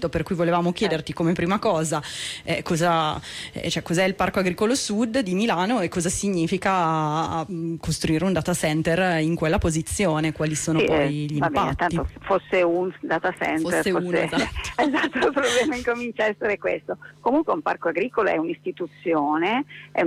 per cui volevamo chiederti come prima cosa cos'è il Parco Agricolo Sud di Milano e cosa significa costruire un data center in quella posizione, quali sono poi gli impatti. Tanto fosse un data center, esatto. Esatto, il problema incomincia a essere questo. Comunque un parco agricolo è un'istituzione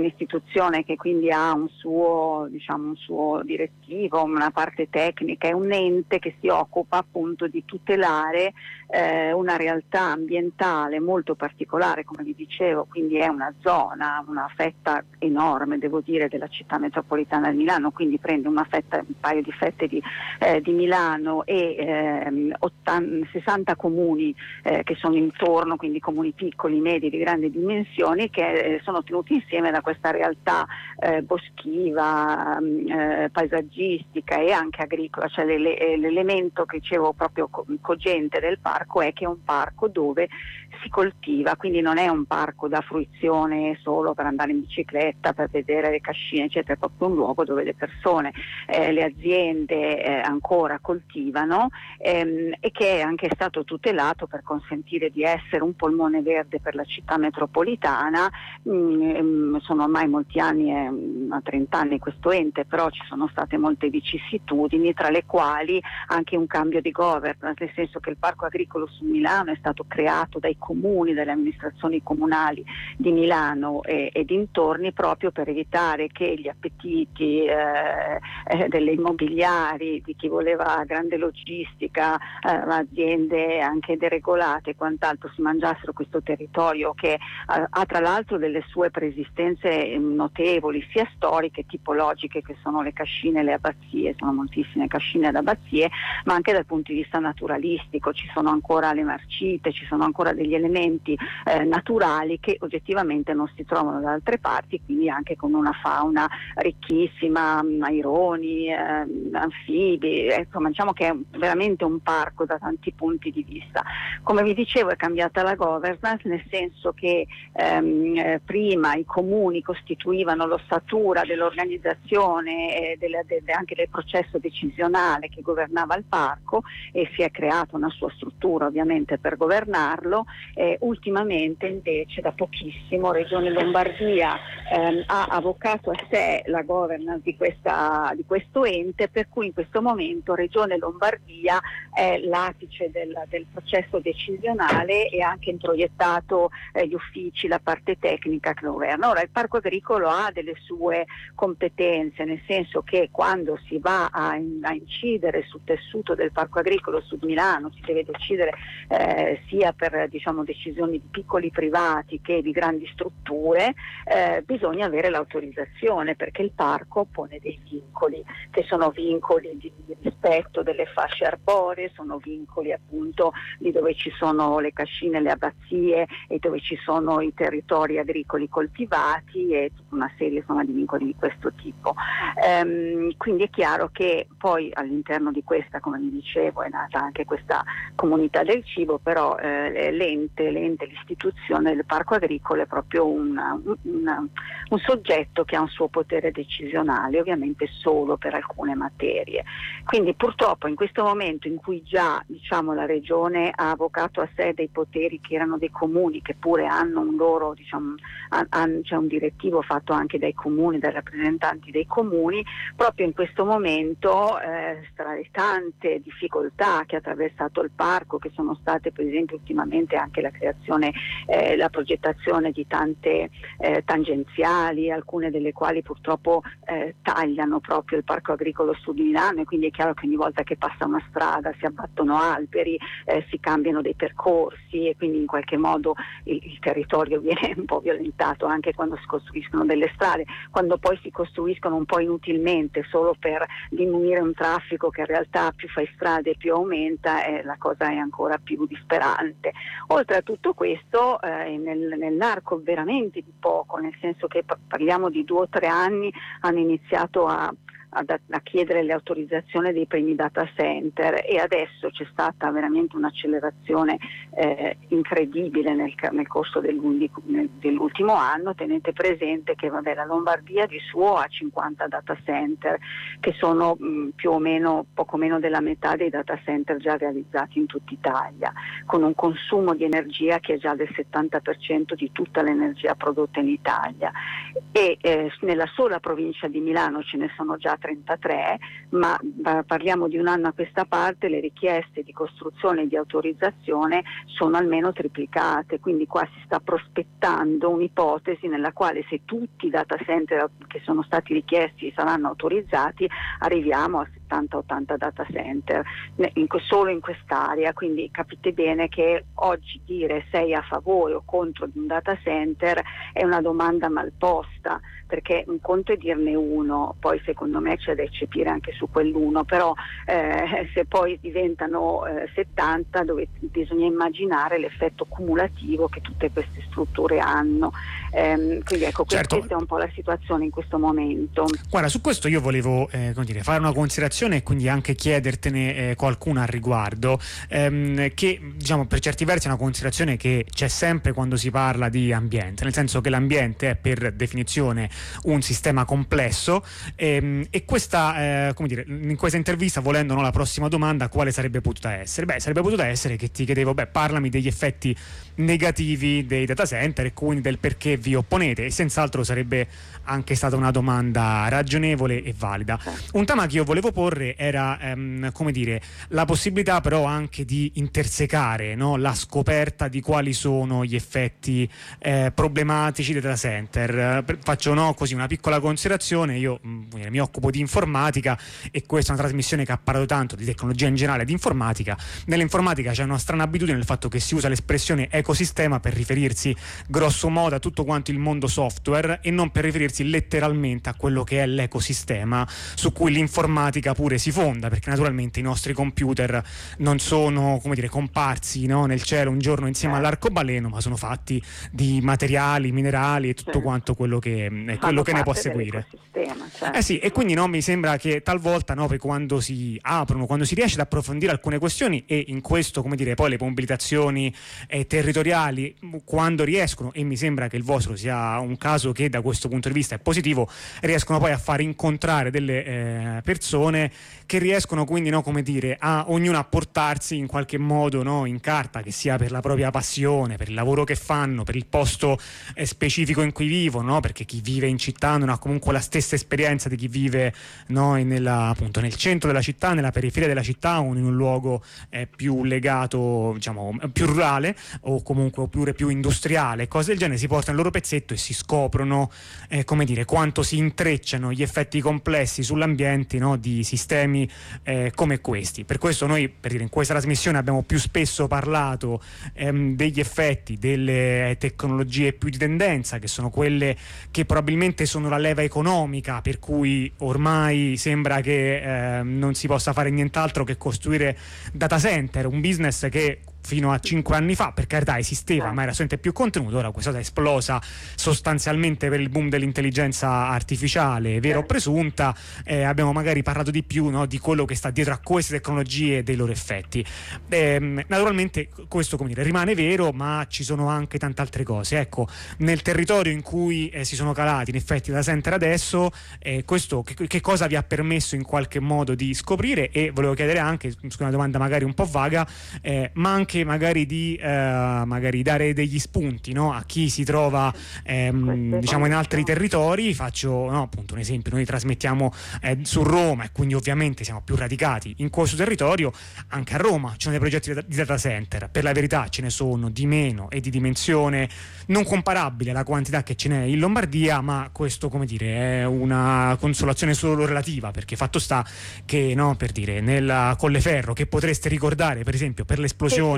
che quindi ha un suo direttivo, una parte tecnica, è un ente che si occupa appunto di tutelare una realtà ambientale molto particolare, come vi dicevo, quindi è una zona, una fetta enorme, devo dire, della città metropolitana di Milano, quindi prende un paio di fette di Milano e 60 comuni che sono intorno, quindi comuni piccoli, medi, di grandi dimensioni, che sono tenuti insieme da questa realtà boschiva, paesaggistica e anche agricola, cioè l'elemento che dicevo proprio cogente del parco è che è un parco dove si coltiva, quindi non è un parco da fruizione solo per andare in bicicletta, per vedere le cascine, eccetera, è proprio un luogo dove le persone, le aziende ancora coltivano e che è anche stato tutelato per consentire di essere un polmone verde per la città metropolitana. Sono ormai molti anni, 30 anni questo ente, però ci sono state molte vicissitudini, tra le quali anche un cambio di governance, nel senso che il Parco Agricolo su Milano è stato creato dai comuni, dalle amministrazioni comunali di Milano e dintorni, proprio per evitare che gli appetiti delle immobiliari, di chi voleva grande logistica, aziende anche deregolate e quant'altro, si mangiassero questo territorio che ha tra l'altro delle sue preesistenze notevoli, sia storiche, tipologiche, che sono le cascine e le abbazie, sono moltissime cascine ed abbazie, ma anche dal punto di vista naturalistico ci sono ancora le marcite, ci sono ancora degli elementi naturali che oggettivamente non si trovano da altre parti, quindi anche con una fauna ricchissima, aironi, anfibi, insomma diciamo che è veramente un parco da tanti punti di vista. Come vi dicevo, è cambiata la governance, nel senso che prima i comuni costituivano l'ossatura dell'organizzazione anche del processo decisionale che governava il parco, e si è creata una sua struttura ovviamente per governarlo. Ultimamente invece, da pochissimo, Regione Lombardia ha avvocato a sé la governance di questo ente, per cui in questo momento Regione Lombardia è l'apice del processo decisionale e ha anche introiettato gli uffici, la parte tecnica che lo governa. Ora il parco agricolo ha delle sue competenze, nel senso che quando si va a incidere sul tessuto del parco agricolo su Milano si deve decidere sia per decisioni di piccoli privati che di grandi strutture, bisogna avere l'autorizzazione, perché il parco pone dei vincoli che sono vincoli di rispetto delle fasce arboree, sono vincoli appunto di dove ci sono le cascine, le abbazie e dove ci sono i territori agricoli coltivati e tutta una serie di vincoli di questo tipo. Quindi è chiaro che poi all'interno di questa, come vi dicevo, è nata anche questa comunità del cibo, però l'istituzione del parco agricolo è proprio un soggetto che ha un suo potere decisionale, ovviamente solo per alcune materie. Quindi purtroppo in questo momento in cui già la Regione ha avvocato a sé dei poteri che erano dei comuni, che pure hanno un loro c'è un direttivo fatto anche dai comuni, dai rappresentanti dei comuni, proprio in questo momento tra le tante difficoltà che ha attraversato il parco, che sono state per esempio ultimamente anche la creazione, la progettazione di tante tangenziali, alcune delle quali purtroppo tagliano proprio il parco agricolo su di Milano, e quindi è chiaro che ogni volta che passa una strada si abbattono alberi, si cambiano dei percorsi e quindi in qualche modo il territorio viene un po' violentato anche quando si costruiscono delle strade, quando poi si costruiscono un po' inutilmente solo per diminuire un traffico che in realtà più fai strade più aumenta, la cosa è ancora più disperante. Oltre a tutto questo, nell'arco veramente di poco, nel senso che parliamo di 2 o 3 anni, hanno iniziato a a chiedere le autorizzazioni dei primi data center, e adesso c'è stata veramente un'accelerazione incredibile nel corso dell'ultimo anno. Tenete presente che la Lombardia di suo ha 50 data center, che sono più o meno poco meno della metà dei data center già realizzati in tutta Italia, con un consumo di energia che è già del 70% di tutta l'energia prodotta in Italia, e nella sola provincia di Milano ce ne sono già 33, ma parliamo di un anno a questa parte, le richieste di costruzione e di autorizzazione sono almeno triplicate, quindi qua si sta prospettando un'ipotesi nella quale, se tutti i data center che sono stati richiesti saranno autorizzati, arriviamo a 70-80 data center solo in quest'area. Quindi capite bene che oggi dire sei a favore o contro di un data center è una domanda mal posta, perché un conto è dirne uno, poi secondo me c'è da eccepire anche su quell'uno, però se poi diventano 70, dove bisogna immaginare l'effetto cumulativo che tutte queste strutture hanno. Quindi ecco, certo. Questa è un po' la situazione in questo momento. Guarda, su questo io volevo fare una considerazione e quindi anche chiedertene qualcuna al riguardo, che diciamo per certi versi è una considerazione che c'è sempre quando si parla di ambiente, nel senso che l'ambiente è per definizione un sistema complesso, e questa in questa intervista, volendo la prossima domanda quale sarebbe potuta essere? Sarebbe potuta essere che ti chiedevo parlami degli effetti negativi dei data center e quindi del perché vi opponete, e senz'altro sarebbe anche stata una domanda ragionevole e valida. Un tema che io volevo porre era la possibilità però anche di intersecare la scoperta di quali sono gli effetti problematici dei data center. Faccio così una piccola considerazione: io mi occupo di informatica, e questa è una trasmissione che ha parlato tanto di tecnologia in generale, di informatica. Nell'informatica c'è una strana abitudine nel fatto che si usa l'espressione ecosistema per riferirsi grosso modo a tutto quanto il mondo software, e non per riferirsi letteralmente a quello che è l'ecosistema su cui l'informatica pure si fonda, perché naturalmente i nostri computer non sono comparsi nel cielo un giorno insieme all'arcobaleno, ma sono fatti di materiali, minerali e tutto quanto quello che ne può seguire. Certo. Sì, e quindi mi sembra che talvolta quando si aprono, quando si riesce ad approfondire alcune questioni, e in questo poi le mobilitazioni territoriali, quando riescono, e mi sembra che il vostro sia un caso che da questo punto di vista è positivo, riescono poi a far incontrare delle persone che riescono quindi a ognuno a portarsi in qualche modo in carta, che sia per la propria passione, per il lavoro che fanno, per il posto specifico in cui vivono, perché chi vive in città non ha comunque la stessa esperienza di chi vive nel centro della città, nella periferia della città, o in un luogo più legato, più rurale, o comunque oppure più industriale, cose del genere. Si portano il loro pezzetto e si scoprono quanto si intrecciano gli effetti complessi sull'ambiente di sistemi come questi. Per questo noi, in questa trasmissione abbiamo più spesso parlato degli effetti delle tecnologie più di tendenza, che sono quelle che probabilmente sono la leva economica, per cui ormai sembra che non si possa fare nient'altro che costruire data center, un business che fino a 5 anni fa, per carità, esisteva, ma era solamente più contenuto. Ora questa cosa è esplosa sostanzialmente per il boom dell'intelligenza artificiale, vera o presunta. Abbiamo magari parlato di più di quello che sta dietro a queste tecnologie e dei loro effetti. Naturalmente questo rimane vero, ma ci sono anche tante altre cose. Ecco, nel territorio in cui si sono calati in effetti da center adesso, questo che cosa vi ha permesso in qualche modo di scoprire? E volevo chiedere anche, una domanda magari un po' vaga, ma anche magari di dare degli spunti a chi si trova in altri territori. Faccio appunto un esempio: noi trasmettiamo su Roma, e quindi ovviamente siamo più radicati in questo territorio. Anche a Roma ci sono dei progetti di data center, per la verità ce ne sono di meno e di dimensione non comparabile alla quantità che ce n'è in Lombardia, ma questo è una consolazione solo relativa, perché fatto sta che nel Colleferro, che potreste ricordare per esempio per l'esplosione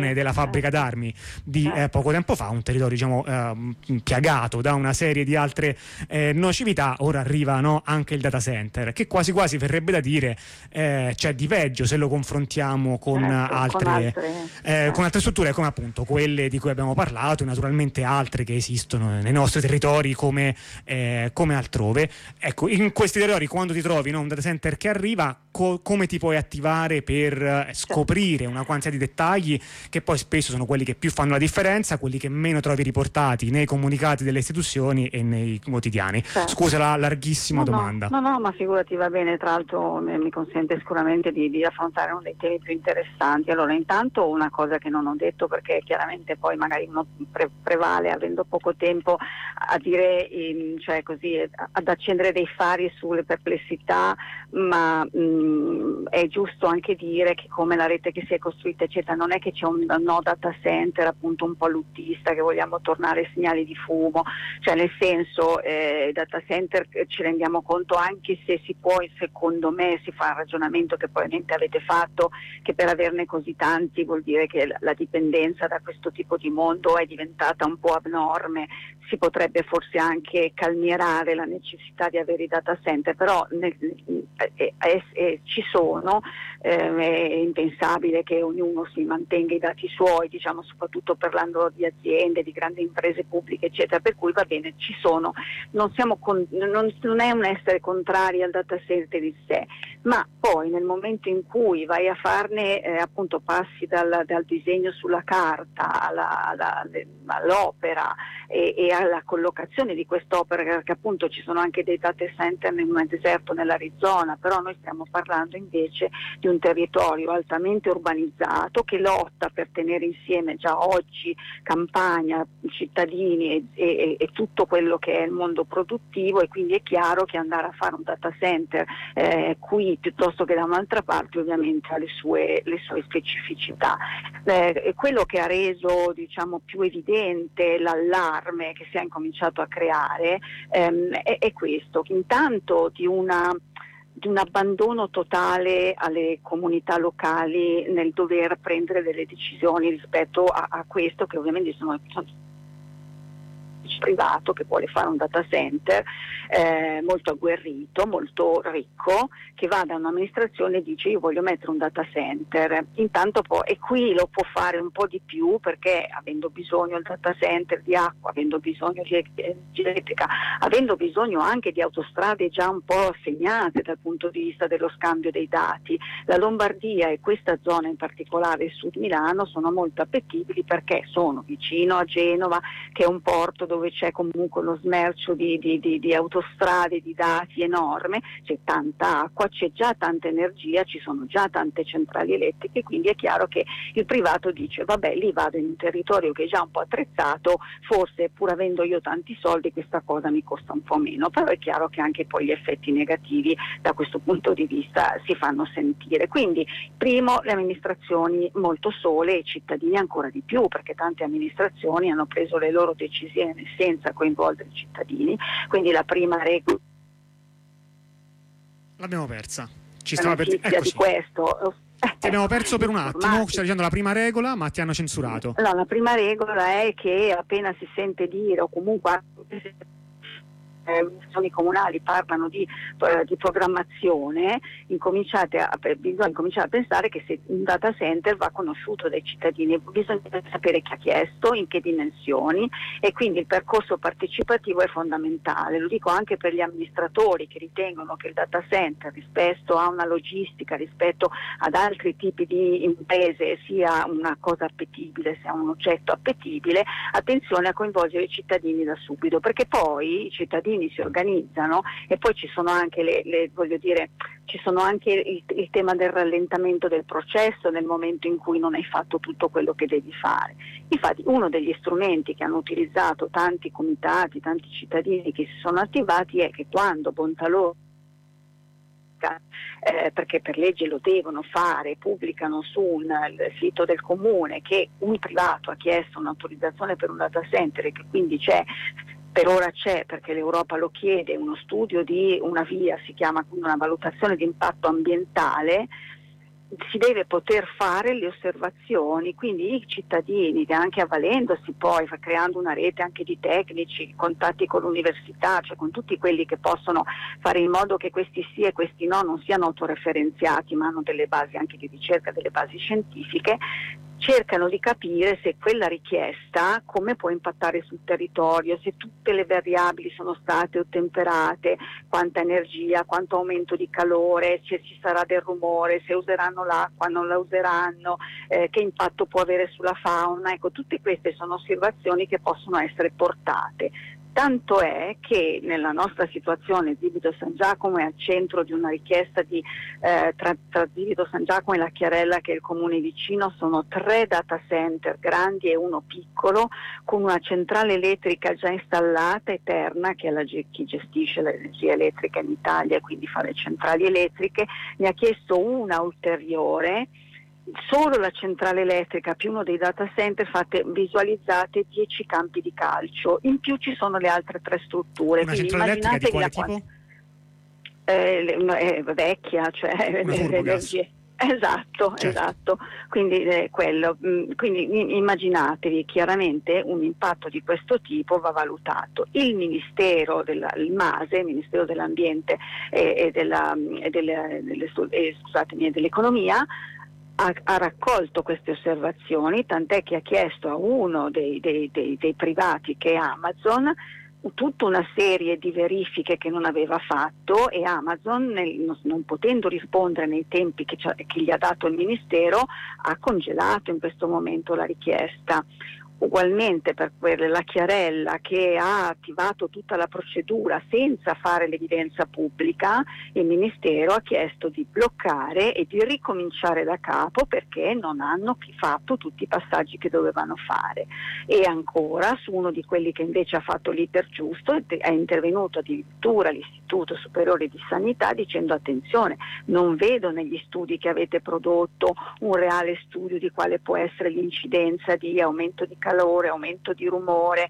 l'esplosione della fabbrica d'armi di poco tempo fa, un territorio diciamo piagato da una serie di altre nocività. Ora arriva, no, anche il data center, che quasi quasi verrebbe da dire c'è di peggio se lo confrontiamo con altre strutture come appunto quelle di cui abbiamo parlato, e naturalmente altre che esistono nei nostri territori come altrove. Ecco, in questi territori, quando ti trovi, no, un data center che arriva, come ti puoi attivare per scoprire una quantità di dettagli che poi spesso sono quelli che più fanno la differenza, quelli che meno trovi riportati nei comunicati delle istituzioni e nei quotidiani? Scusa la larghissima domanda. No, ma figurati, va bene, tra l'altro mi consente sicuramente di affrontare uno dei temi più interessanti. Allora, intanto una cosa che non ho detto, perché chiaramente poi magari uno prevale, avendo poco tempo, a dire, cioè così, ad accendere dei fari sulle perplessità, ma è giusto anche dire che come la rete che si è costruita eccetera, non è che c'è un no data center appunto un po' luttista, che vogliamo tornare ai segnali di fumo, cioè nel senso data center ci rendiamo conto, anche se si può, secondo me si fa un ragionamento che probabilmente avete fatto, che per averne così tanti vuol dire che la dipendenza da questo tipo di mondo è diventata un po' abnorme. Si potrebbe forse anche calmierare la necessità di avere i data center, però ci sono, è impensabile che ognuno si mantenga i dati suoi, diciamo, soprattutto parlando di aziende, di grandi imprese pubbliche eccetera, per cui va bene, ci sono, non è un essere contrari al data center in sé, ma poi nel momento in cui vai a farne appunto passi dal disegno sulla carta all'opera e alla collocazione di quest'opera, perché appunto ci sono anche dei data center nel deserto nell'Arizona, però noi stiamo parlando invece di un territorio altamente urbanizzato che lotta per tenere insieme già oggi campagna, cittadini e tutto quello che è il mondo produttivo, e quindi è chiaro che andare a fare un data center qui piuttosto che da un'altra parte ovviamente ha le sue specificità. Quello che ha reso, diciamo, più evidente l'allarme che si è incominciato a creare è questo, intanto di un abbandono totale alle comunità locali nel dover prendere delle decisioni rispetto a questo, che ovviamente sono privato che vuole fare un data center molto agguerrito, molto ricco, che va da un'amministrazione e dice io voglio mettere un data center, intanto e qui lo può fare un po' di più, perché avendo bisogno il data center di acqua, avendo bisogno di elettrica, avendo bisogno anche di autostrade già un po' segnate dal punto di vista dello scambio dei dati, la Lombardia e questa zona in particolare il Sud Milano sono molto appetibili perché sono vicino a Genova, che è un porto dove c'è comunque uno smercio di autostrade, di dati enorme, c'è tanta acqua, c'è già tanta energia, ci sono già tante centrali elettriche, quindi è chiaro che il privato dice vabbè, lì vado in un territorio che è già un po' attrezzato, forse pur avendo io tanti soldi questa cosa mi costa un po' meno, però è chiaro che anche poi gli effetti negativi da questo punto di vista si fanno sentire. Quindi primo, le amministrazioni molto sole e i cittadini ancora di più, perché tante amministrazioni hanno preso le loro decisioni senza coinvolgere i cittadini, quindi la prima regola l'abbiamo persa, di questo. Ti abbiamo perso per un attimo, stai dicendo la prima regola, ma ti hanno censurato. No, la prima regola è che appena si sente dire, o comunque amministrazioni comunali parlano di programmazione, bisogna cominciare a pensare che se un data center va conosciuto dai cittadini, bisogna sapere chi ha chiesto, in che dimensioni, e quindi il percorso partecipativo è fondamentale. Lo dico anche per gli amministratori che ritengono che il data center rispetto a una logistica, rispetto ad altri tipi di imprese sia una cosa appetibile, sia un oggetto appetibile. Attenzione a coinvolgere i cittadini da subito, perché poi i cittadini si organizzano e poi ci sono anche ci sono anche il tema del rallentamento del processo nel momento in cui non hai fatto tutto quello che devi fare. Infatti uno degli strumenti che hanno utilizzato tanti comitati, tanti cittadini che si sono attivati è che quando bontà loro, perché per legge lo devono fare, pubblicano sul sito del comune che un privato ha chiesto un'autorizzazione per un data center e che quindi per ora c'è, perché l'Europa lo chiede, uno studio di una VIA, si chiama, quindi una valutazione di impatto ambientale. si deve poter fare le osservazioni, quindi i cittadini, anche avvalendosi poi, creando una rete anche di tecnici, contatti con l'università, cioè con tutti quelli che possono fare in modo che questi sì e questi no non siano autoreferenziati, ma hanno delle basi anche di ricerca, delle basi scientifiche, cercano di capire se quella richiesta come può impattare sul territorio, se tutte le variabili sono state ottemperate, quanta energia, quanto aumento di calore, se ci sarà del rumore, se useranno l'acqua, non la useranno, che impatto può avere sulla fauna. Ecco, tutte queste sono osservazioni che possono essere portate. Tanto è che nella nostra situazione Zivido San Giacomo è al centro di una richiesta di tra Zivido San Giacomo e La Chiarella, che è il comune vicino, sono 3 data center grandi e uno piccolo, con una centrale elettrica già installata e Terna, che è chi gestisce l'energia elettrica in Italia e quindi fa le centrali elettriche, ne ha chiesto una ulteriore. Solo la centrale elettrica più uno dei data center visualizzate 10 campi di calcio, in più ci sono le altre 3 strutture. Una centrale elettrica di quale tipo? Vecchia, cioè l'energia. Esatto, certo. Esatto. Quindi quello. Quindi immaginatevi, chiaramente un impatto di questo tipo va valutato. Il Ministero il MASE, il Ministero dell'Ambiente e dell'Economia, ha raccolto queste osservazioni, tant'è che ha chiesto a uno dei privati, che è Amazon, tutta una serie di verifiche che non aveva fatto, e Amazon, non potendo rispondere nei tempi che gli ha dato il Ministero, ha congelato in questo momento la richiesta. Ugualmente per La Chiarella, che ha attivato tutta la procedura senza fare l'evidenza pubblica, il Ministero ha chiesto di bloccare e di ricominciare da capo perché non hanno fatto tutti i passaggi che dovevano fare. E ancora, su uno di quelli che invece ha fatto l'iter giusto, è intervenuto addirittura l'Istituto Superiore di Sanità dicendo: attenzione, non vedo negli studi che avete prodotto un reale studio di quale può essere l'incidenza di aumento di calore, aumento di rumore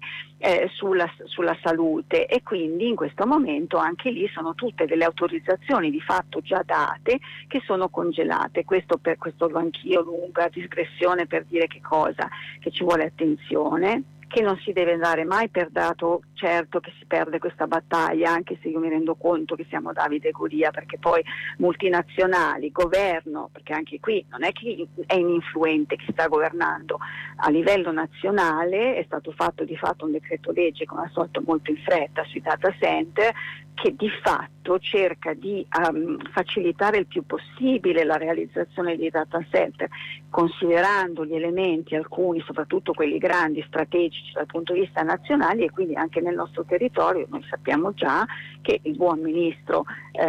sulla salute, e quindi in questo momento anche lì sono tutte delle autorizzazioni di fatto già date che sono congelate. Questo do anch'io lunga digressione per dire che cosa? Che ci vuole attenzione, che non si deve dare mai per dato certo che si perde questa battaglia, anche se io mi rendo conto che siamo Davide e Golia, perché poi multinazionali, governo, perché anche qui non è che è ininfluente chi sta governando, a livello nazionale è stato fatto di fatto un decreto legge, come al solito molto in fretta, sui data center, che di fatto cerca di facilitare il più possibile la realizzazione dei data center, considerando gli elementi, alcuni, soprattutto quelli grandi, strategici dal punto di vista nazionale, e quindi anche nel nostro territorio noi sappiamo già che il buon ministro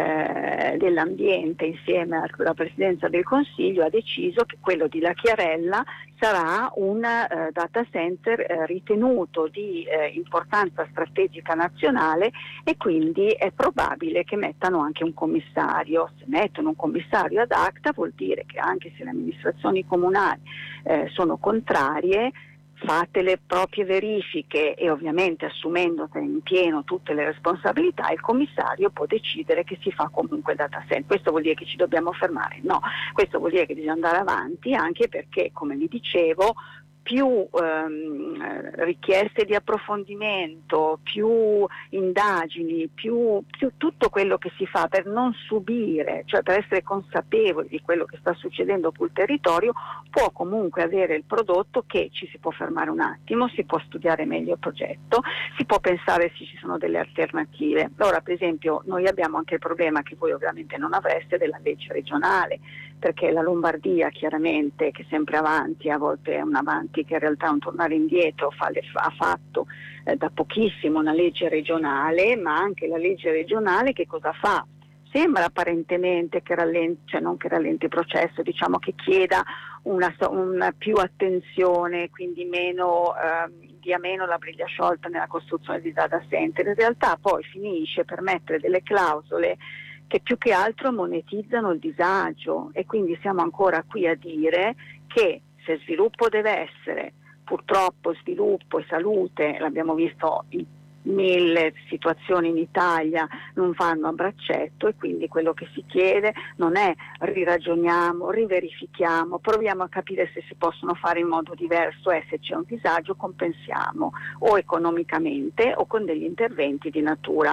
dell'ambiente, insieme alla Presidenza del Consiglio, ha deciso che quello di La Chiarella sarà un data center ritenuto di importanza strategica nazionale, e quindi è probabile che mettano anche un commissario. Se mettono un commissario ad acta vuol dire che anche se le amministrazioni comunali sono contrarie, fate le proprie verifiche e ovviamente assumendone in pieno tutte le responsabilità, il commissario può decidere che si fa comunque data center. Questo vuol dire che ci dobbiamo fermare? No, questo vuol dire che bisogna andare avanti, anche perché, come vi dicevo, più richieste di approfondimento, più indagini, più tutto quello che si fa per non subire, cioè per essere consapevoli di quello che sta succedendo sul territorio, può comunque avere il prodotto che ci si può fermare un attimo, si può studiare meglio il progetto, si può pensare se ci sono delle alternative. Ora, per esempio, noi abbiamo anche il problema, che voi ovviamente non avreste, della legge regionale, perché la Lombardia, chiaramente, che è sempre avanti, a volte è un avanti che in realtà è un tornare indietro, ha fatto da pochissimo una legge regionale, ma anche la legge regionale che cosa fa? Sembra apparentemente che rallenti, cioè non che rallenti il processo, diciamo che chieda una più attenzione, quindi dia meno la briglia sciolta nella costruzione di data center. In realtà poi finisce per mettere delle clausole che più che altro monetizzano il disagio, e quindi siamo ancora qui a dire che se sviluppo deve essere, purtroppo sviluppo e salute, l'abbiamo visto 1000 situazioni in Italia non vanno a braccetto, e quindi quello che si chiede non è riragioniamo, riverifichiamo, proviamo a capire se si possono fare in modo diverso, e se c'è un disagio compensiamo o economicamente o con degli interventi di natura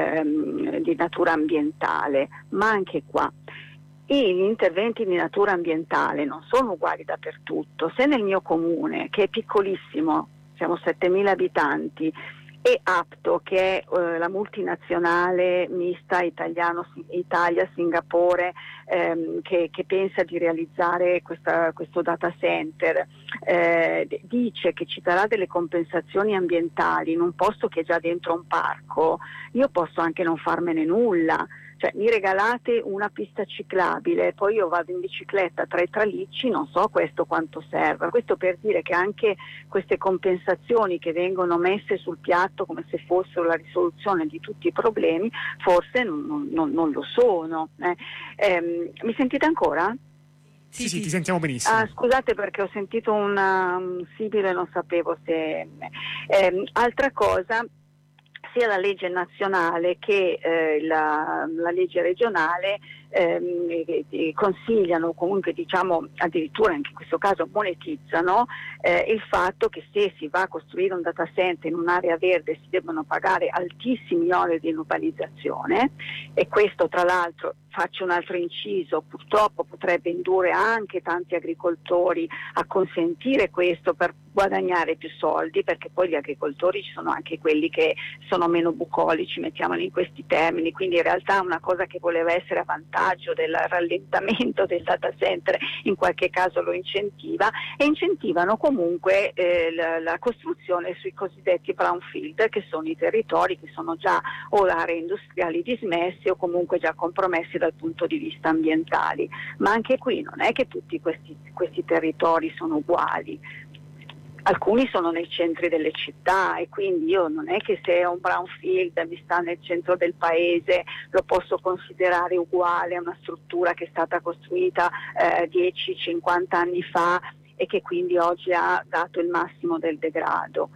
ambientale. Ma anche qua gli interventi di natura ambientale non sono uguali dappertutto. Se nel mio comune, che è piccolissimo, siamo 7.000 abitanti, e Apto, che è la multinazionale mista Italia-Singapore, che pensa di realizzare questo data center, dice che ci darà delle compensazioni ambientali in un posto che è già dentro un parco, io posso anche non farmene nulla. Cioè, mi regalate una pista ciclabile, poi io vado in bicicletta tra i tralicci, non so questo quanto serve. Questo per dire che anche queste compensazioni che vengono messe sul piatto come se fossero la risoluzione di tutti i problemi, forse non lo sono. Mi sentite ancora? Sì, ti sentiamo benissimo. Scusate, perché ho sentito un sibilo e non sapevo se... altra cosa, sia la legge nazionale che la legge regionale consigliano, comunque diciamo addirittura in questo caso monetizzano il fatto che se si va a costruire un data center in un'area verde si debbano pagare altissimi oneri di urbanizzazione, e questo tra l'altro, faccio un altro inciso, purtroppo potrebbe indurre anche tanti agricoltori a consentire questo per guadagnare più soldi, perché poi gli agricoltori ci sono anche quelli che sono meno bucolici, mettiamoli in questi termini, quindi in realtà una cosa che voleva essere a vantaggio del rallentamento del data center in qualche caso lo incentiva, e incentivano comunque la costruzione sui cosiddetti brownfield, che sono i territori che sono già o aree industriali dismesse o comunque già compromessi dal punto di vista ambientali. Ma anche qui non è che tutti questi territori sono uguali. Alcuni sono nei centri delle città, e quindi io non è che se un brownfield mi sta nel centro del paese lo posso considerare uguale a una struttura che è stata costruita 10-50 anni fa e che quindi oggi ha dato il massimo del degrado.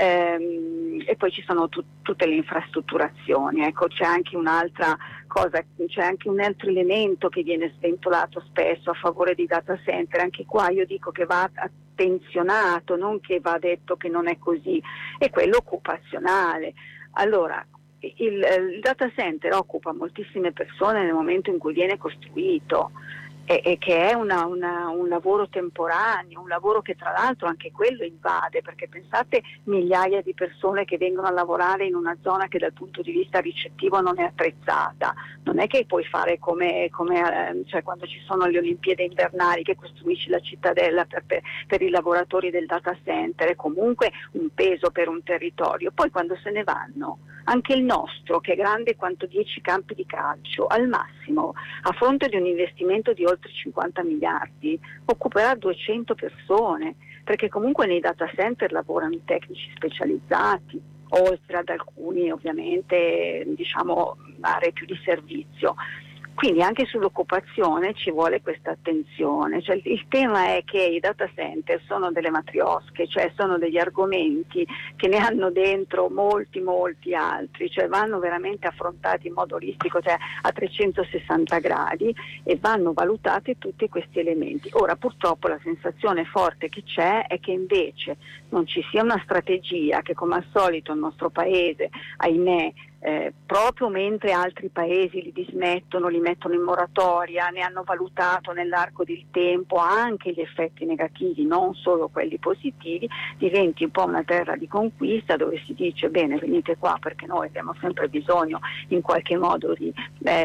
E poi ci sono tutte le infrastrutturazioni. Ecco, c'è anche un'altra cosa, c'è anche un altro elemento che viene sventolato spesso a favore di data center. Anche qua io dico che va attenzionato, non che va detto che non è così, è quello occupazionale. Allora, il data center occupa moltissime persone nel momento in cui viene costruito, e che è un lavoro temporaneo, un lavoro che tra l'altro anche quello invade, perché pensate, migliaia di persone che vengono a lavorare in una zona che dal punto di vista ricettivo non è attrezzata. Non è che puoi fare come cioè quando ci sono le Olimpiadi invernali, che costruisci la cittadella per i lavoratori del data center, è comunque un peso per un territorio. Poi quando se ne vanno, anche il nostro, che è grande quanto 10 campi di calcio, al massimo, a fronte di un investimento di oltre 50 miliardi, occuperà 200 persone, perché comunque nei data center lavorano i tecnici specializzati, oltre ad alcuni ovviamente diciamo aree più di servizio. Quindi anche sull'occupazione ci vuole questa attenzione. Cioè, il tema è che i data center sono delle matriosche, cioè sono degli argomenti che ne hanno dentro molti altri, cioè vanno veramente affrontati in modo olistico, cioè a 360 gradi, e vanno valutati tutti questi elementi. Ora purtroppo la sensazione forte che c'è è che invece non ci sia una strategia, che come al solito il nostro paese, ahimè, proprio mentre altri paesi li dismettono, li mettono in moratoria, ne hanno valutato nell'arco del tempo anche gli effetti negativi, non solo quelli positivi, diventi un po' una terra di conquista dove si dice bene, venite qua perché noi abbiamo sempre bisogno in qualche modo di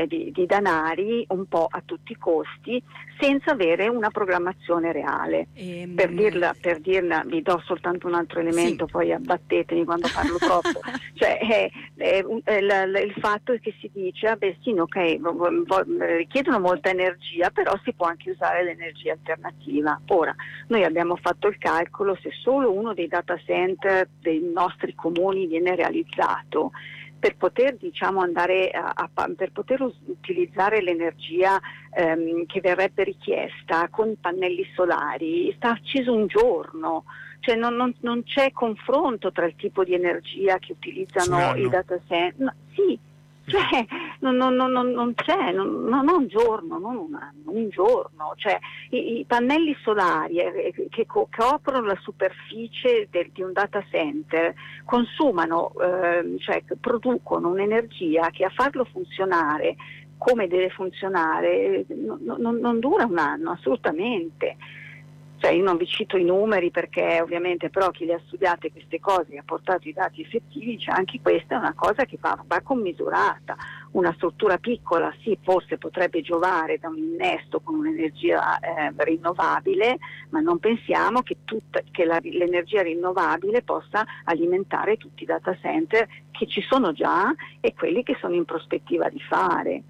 danari, un po' a tutti i costi, senza avere una programmazione reale. Per dirla, vi do soltanto un altro elemento, sì. Poi abbattetemi quando parlo troppo. Cioè, il fatto è che si dice, sì, ok, richiedono molta energia, però si può anche usare l'energia alternativa. Ora, noi abbiamo fatto il calcolo, se solo uno dei data center dei nostri comuni viene realizzato, per poter andare per poter utilizzare l'energia che verrebbe richiesta con pannelli solari, sta acceso un giorno. cioè non c'è confronto tra il tipo di energia che utilizzano i data center. No, sì, cioè non c'è, non un giorno, non un anno, un giorno. Cioè, i pannelli solari che coprono la superficie di un data center consumano, cioè producono un'energia che a farlo funzionare come deve funzionare non dura un anno, assolutamente. Cioè, io non vi cito i numeri perché ovviamente, però chi le ha studiate queste cose e ha portato i dati effettivi, cioè anche questa è una cosa che va commisurata. Una struttura piccola sì, forse potrebbe giovare da un innesto con un'energia rinnovabile, ma non pensiamo che l'energia rinnovabile possa alimentare tutti i data center che ci sono già e quelli che sono in prospettiva di fare.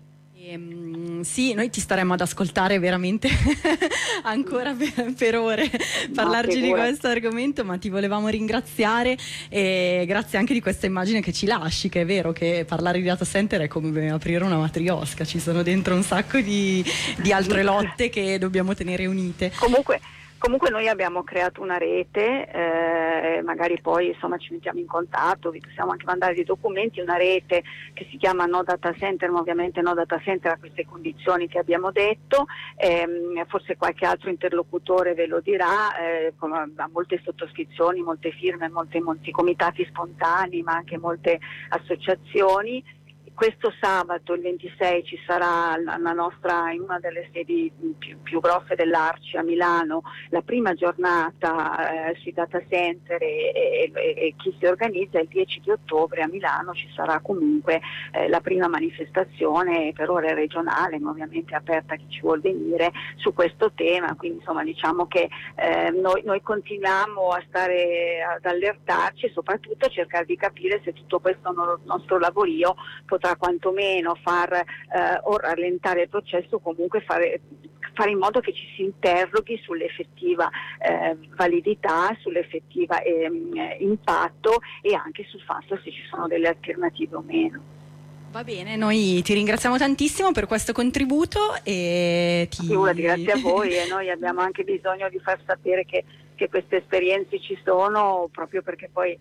Sì, noi ti staremmo ad ascoltare veramente ancora per ore, parlarci di questo argomento, ma ti volevamo ringraziare e grazie anche di questa immagine che ci lasci, che è vero che parlare di data center è come aprire una matriosca, ci sono dentro un sacco di altre lotte che dobbiamo tenere unite. Comunque noi abbiamo creato una rete, magari poi insomma ci mettiamo in contatto, vi possiamo anche mandare dei documenti, una rete che si chiama No Data Center, ma ovviamente No Data Center a queste condizioni che abbiamo detto, forse qualche altro interlocutore ve lo dirà, ha molte sottoscrizioni, molte firme, molti comitati spontanei, ma anche molte associazioni. Questo sabato, il 26, ci sarà in una delle sedi più grosse dell'Arci a Milano, la prima giornata sui data center e chi si organizza. Il 10 di ottobre a Milano ci sarà comunque la prima manifestazione, per ora regionale, ma ovviamente aperta a chi ci vuol venire, su questo tema. Quindi insomma diciamo che noi continuiamo ad allertarci e soprattutto a cercare di capire se tutto questo nostro lavorio potrà quantomeno far o rallentare il processo, o comunque fare in modo che ci si interroghi sull'effettiva validità, sull'effettiva impatto e anche sul fatto se ci sono delle alternative o meno. Va bene, noi ti ringraziamo tantissimo per questo contributo e grazie a voi, e noi abbiamo anche bisogno di far sapere che queste esperienze ci sono, proprio perché poi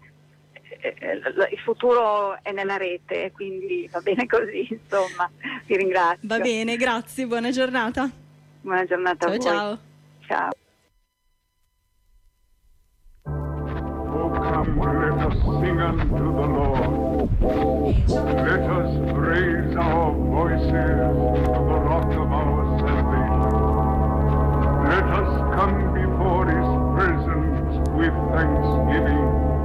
il futuro è nella rete, quindi va bene così, insomma. Vi ringrazio. Va bene, grazie, buona giornata. Buona giornata a voi. Ciao. Ciao. Oh, come, let us sing unto the Lord. Let us raise our voices to the rock of our salvation. Let us come before his presence with thanksgiving